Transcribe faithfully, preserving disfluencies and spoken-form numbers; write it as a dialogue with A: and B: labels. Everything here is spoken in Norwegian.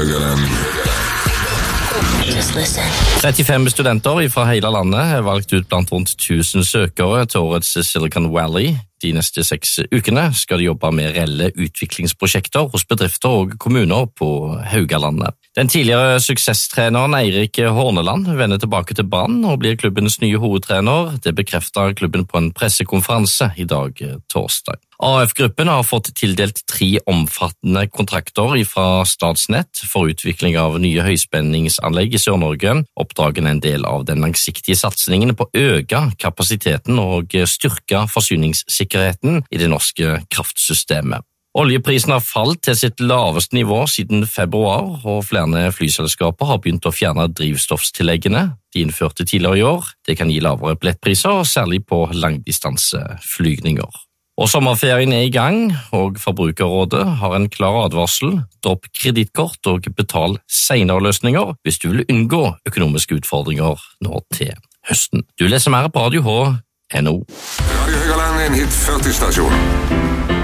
A: Haugaland.
B: trettifem studenter fra hele landet er valgt ut blant rundt tusen søkere til årets Silicon Valley. De neste seks ukene skal de jobbe med reelle utviklingsprosjekter hos bedrifter og kommuner på Haugalandet. Den tidligere suksesstreneren Eirik Horneland vender tilbake til Brann og blir klubbens nye hovedtrener. Det bekrefter klubben på en pressekonferanse i dag torsdag. A F-gruppen har fått tildelt tre omfattende kontrakter fra Statsnett for utvikling av nye høyspenningsanlegg i Sør-Norge. Oppdragen er en del av den langsiktige satsingen på å øke kapasiteten og styrke forsyningssikkerheten i det norske kraftsystemet. Oljeprisen har falt til sitt laveste nivå siden februar, og flere flyselskaper har begynt å fjerne drivstoffstilleggene de innførte tidligere i år. Det kan gi lavere billettpriser, særlig på langdistanseflygninger. Og sommerferien er i gang, og Forbrukerrådet har en klar advarsel. Dropp kredittkort og betal senere løsninger hvis du vil unngå økonomiske utfordringer nå til høsten. Du leser mer på radio h punktum n o.
A: Radio Haugaland er en hit førti stasjon.